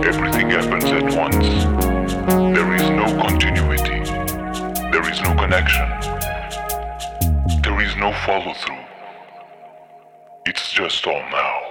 Everything happens at once. There is no continuity. There is no connection. There is no follow-through. It's just all now.